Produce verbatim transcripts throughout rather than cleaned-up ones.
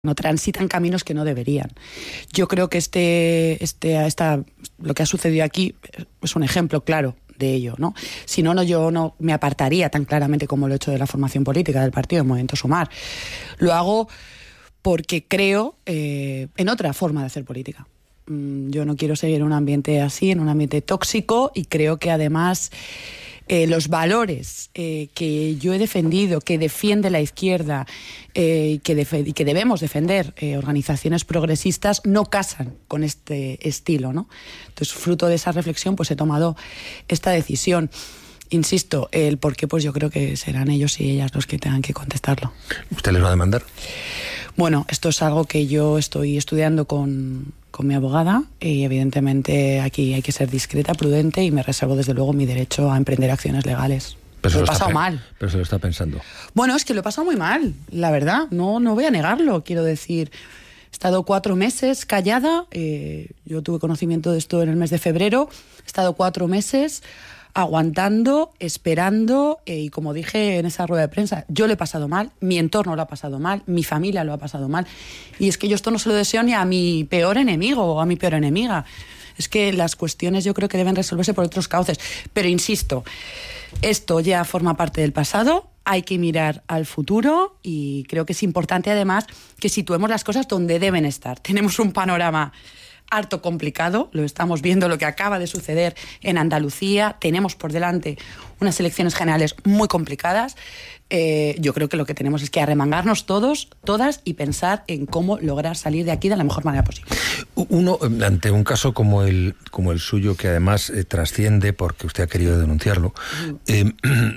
no transitan caminos que no deberían. Yo creo que este, este, esta, lo que ha sucedido aquí es un ejemplo claro de ello, ¿no? Si no, no, yo no me apartaría tan claramente como lo he hecho de la formación política del partido, Movimiento Sumar. Lo hago porque creo eh, en otra forma de hacer política. Yo no quiero seguir en un ambiente así, en un ambiente tóxico, y creo que además eh, los valores eh, que yo he defendido, que defiende la izquierda eh, y, que def- y que debemos defender eh, organizaciones progresistas, no casan con este estilo, ¿no? Entonces, fruto de esa reflexión, pues he tomado esta decisión. Insisto, el por qué, pues yo creo que serán ellos y ellas los que tengan que contestarlo. ¿Usted les va a demandar? Bueno, esto es algo que yo estoy estudiando con, con mi abogada y evidentemente aquí hay que ser discreta, prudente, y me reservo desde luego mi derecho a emprender acciones legales. Pero lo he lo pasado pe- mal. Pero se lo está pensando. Bueno, es que lo he pasado muy mal, la verdad. No, no voy a negarlo, quiero decir. He estado cuatro meses callada. Eh, yo tuve conocimiento de esto en el mes de febrero. He estado cuatro meses aguantando, esperando, eh, y como dije en esa rueda de prensa, yo lo he pasado mal, mi entorno lo ha pasado mal, mi familia lo ha pasado mal, y es que yo esto no se lo deseo ni a mi peor enemigo o a mi peor enemiga. Es que las cuestiones yo creo que deben resolverse por otros cauces, pero insisto, esto ya forma parte del pasado, hay que mirar al futuro, y creo que es importante además que situemos las cosas donde deben estar. Tenemos un panorama harto complicado, lo estamos viendo, lo que acaba de suceder en Andalucía, tenemos por delante unas elecciones generales muy complicadas. Eh, yo creo que lo que tenemos es que arremangarnos todos, todas, y pensar en cómo lograr salir de aquí de la mejor manera posible. Uno, ante un caso como el, como el suyo, que además eh, trasciende porque usted ha querido denunciarlo, eh,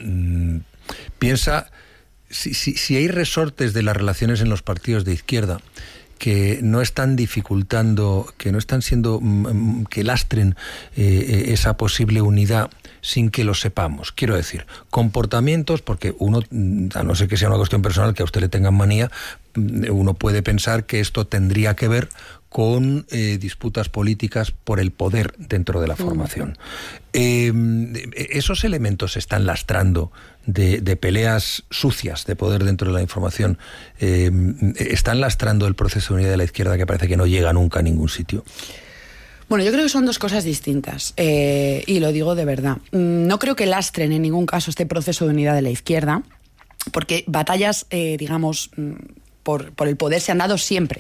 piensa si, si, si hay resortes de las relaciones en los partidos de izquierda que no están dificultando, que no están siendo, que lastren eh, esa posible unidad sin que lo sepamos. Quiero decir, comportamientos, porque uno, a no ser que sea una cuestión personal, que a usted le tengan manía, uno puede pensar que esto tendría que ver con eh, disputas políticas por el poder dentro de la formación. Eh, esos elementos están lastrando de, de peleas sucias de poder dentro de la información, eh, están lastrando el proceso de unidad de la izquierda, que parece que no llega nunca a ningún sitio. Bueno, yo creo que son dos cosas distintas, eh, y lo digo de verdad. No creo que lastren en ningún caso este proceso de unidad de la izquierda, porque batallas, eh, digamos, por, por el poder se han dado siempre.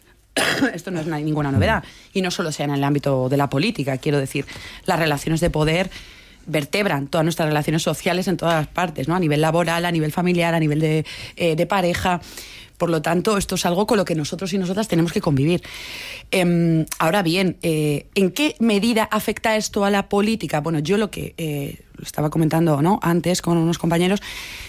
Esto no es ninguna novedad, y no solo sea en el ámbito de la política. Quiero decir, las relaciones de poder vertebran todas nuestras relaciones sociales en todas las partes, ¿no? A nivel laboral, a nivel familiar, a nivel de, eh, de pareja. Por lo tanto, esto es algo con lo que nosotros y nosotras tenemos que convivir. Eh, ahora bien, eh, ¿en qué medida afecta esto a la política? Bueno, yo lo que eh, lo estaba comentando, ¿no?, antes con unos compañeros,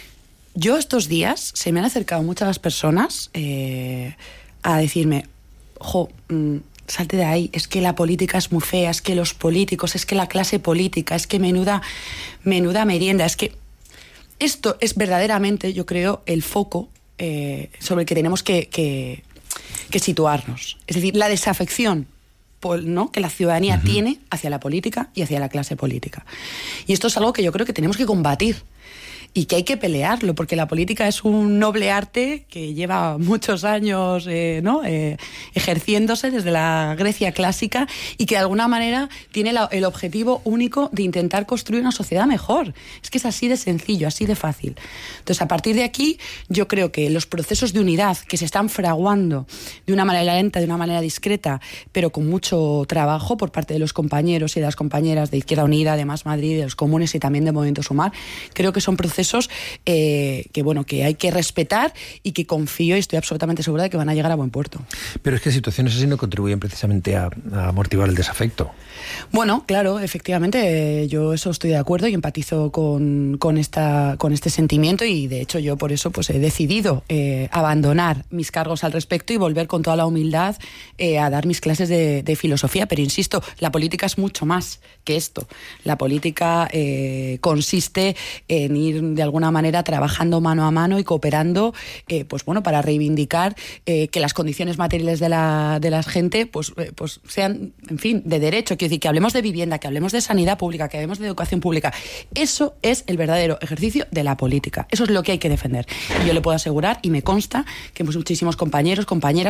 yo estos días se me han acercado muchas personas eh, a decirme: jo, mmm, salte de ahí, es que la política es muy fea, es que los políticos, es que la clase política, es que menuda, menuda merienda, es que esto es verdaderamente, yo creo, el foco eh, sobre el que tenemos que, que, que situarnos. Es decir, la desafección, ¿no?, que la ciudadanía uh-huh. tiene hacia la política y hacia la clase política. Y esto es algo que yo creo que tenemos que combatir y que hay que pelearlo, porque la política es un noble arte que lleva muchos años eh, ¿no? eh, ejerciéndose desde la Grecia clásica, y que de alguna manera tiene la, el objetivo único de intentar construir una sociedad mejor. Es que es así de sencillo, así de fácil. Entonces, a partir de aquí, yo creo que los procesos de unidad que se están fraguando de una manera lenta, de una manera discreta, pero con mucho trabajo por parte de los compañeros y de las compañeras de Izquierda Unida, de Más Madrid, de los comunes y también de Movimiento Sumar, creo que son procesos Eh, que bueno que hay que respetar y que confío y estoy absolutamente segura de que van a llegar a buen puerto. Pero es que situaciones así no contribuyen precisamente a, a amortiguar el desafecto. Bueno, claro, efectivamente, eh, yo eso estoy de acuerdo y empatizo con, con, esta, con este sentimiento, y de hecho yo por eso pues he decidido eh, abandonar mis cargos al respecto y volver con toda la humildad eh, a dar mis clases de, de filosofía. Pero insisto, la política es mucho más que esto. La política eh, consiste en ir de alguna manera trabajando mano a mano y cooperando, eh, pues bueno, para reivindicar eh, que las condiciones materiales de la, de la gente pues, eh, pues sean, en fin, de derecho. Quiero decir, que hablemos de vivienda, que hablemos de sanidad pública, que hablemos de educación pública. Eso es el verdadero ejercicio de la política. Eso es lo que hay que defender. Y yo le puedo asegurar, y me consta, que muchísimos compañeros, compañeras,